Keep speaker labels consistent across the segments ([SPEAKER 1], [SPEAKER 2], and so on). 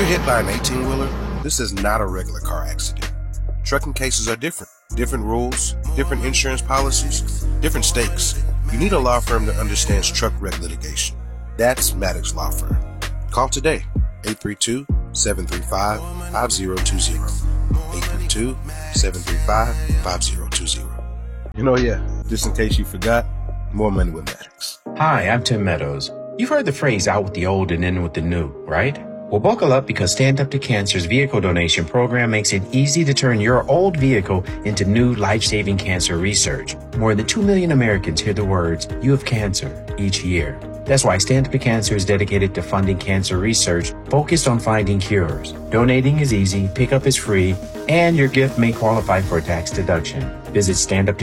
[SPEAKER 1] you're hit by an 18-wheeler, this is not a regular car accident. Trucking cases are different. Different rules, different insurance policies, different stakes. You need a law firm that understands truck wreck litigation. That's Maddox Law Firm. Call today, 832-735-5020. 832-735-5020. Just in case you forgot, more money with Maddox.
[SPEAKER 2] Hi, I'm Tim Meadows. You've heard the phrase out with the old and in with the new, right? Well, buckle up because Stand Up to Cancer's vehicle donation program makes it easy to turn your old vehicle into new life-saving cancer research. More than 2 million Americans hear the words, "You have cancer," each year. That's why Stand Up to Cancer is dedicated to funding cancer research focused on finding cures. Donating is easy, pickup is free, and your gift may qualify for a tax deduction. Visit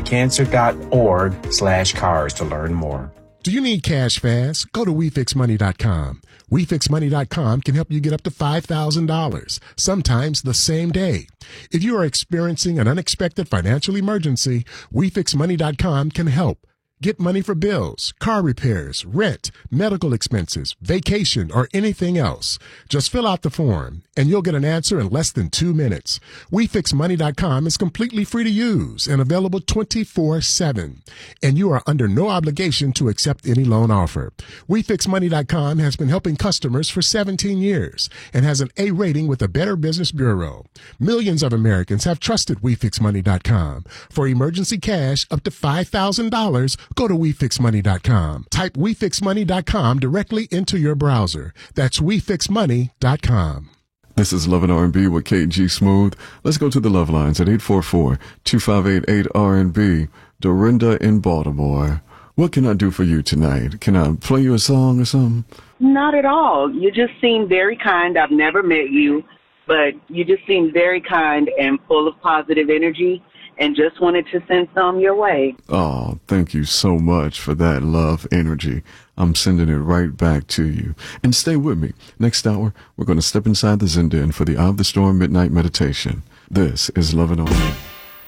[SPEAKER 2] standuptocancer.org/cars to learn more.
[SPEAKER 3] Do you need cash fast? Go to WeFixMoney.com. WeFixMoney.com can help you get up to $5,000, sometimes the same day. If you are experiencing an unexpected financial emergency, WeFixMoney.com can help. Get money for bills, car repairs, rent, medical expenses, vacation, or anything else. Just fill out the form, and you'll get an answer in less than 2 minutes. WeFixMoney.com is completely free to use and available 24/7. And you are under no obligation to accept any loan offer. WeFixMoney.com has been helping customers for 17 years and has an A rating with the Better Business Bureau. Millions of Americans have trusted WeFixMoney.com. For emergency cash up to $5,000, go to WeFixMoney.com. Type WeFixMoney.com directly into your browser. That's WeFixMoney.com.
[SPEAKER 4] This is Love and R&B with KG Smooth. Let's go to the love lines at 844-2588-RNB. Dorinda in Baltimore. What can I do for you tonight? Can I play you a song or something?
[SPEAKER 5] Not at all. You just seem very kind. I've never met you, but you just seem very kind and full of positive energy. And just wanted to send some your way.
[SPEAKER 4] Oh, thank you so much for that love energy. I'm sending it right back to you. And stay with me. Next hour, we're going to step inside the Zen Den for the Eye of the Storm Midnight Meditation. This is Love and R&B.